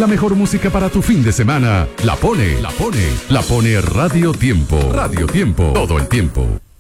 La mejor música para tu fin de semana. La pone Radio Tiempo. Radio Tiempo. Todo el tiempo.